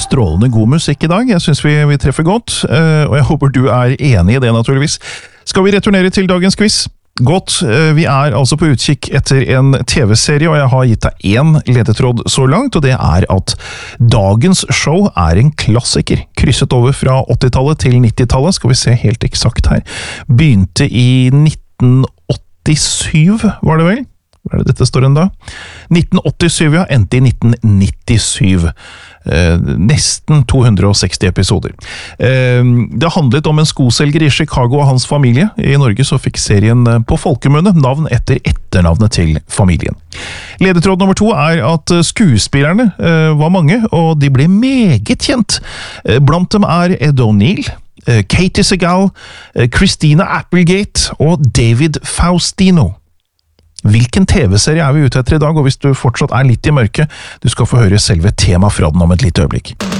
strålende god musikk i dag. Jeg synes vi treffer godt, og jeg håper du er enig i det naturligvis. Skal vi returnere til dagens quiz? Godt, vi er altså på utkikk etter en TV-serie, og jeg har gitt deg en ledetråd så langt, og det er at dagens show er en klassiker. Krysset over fra 80-tallet til 90-tallet, skal vi se helt eksakt her. Begynte i 1987, var det vel? Hva er det dette står en da? 1987, ja, endte i 1997. Nesten 260 episoder. Det handlet om en skoselger i Chicago og hans familie. I Norge så fikk serien på folkemunne navn etter etternavnet til familien. Ledetråd nummer 2 er at skuespillerne var mange, og de ble meget kjent. Blant dem er Ed O'Neill, Katie Segal, Christina Applegate og David Faustino. Hvilken TV-serie er vi ute etter i dag, og hvis du fortsatt er litt i mørket, du skal få høre selve tema fra den om et lite øyeblikk.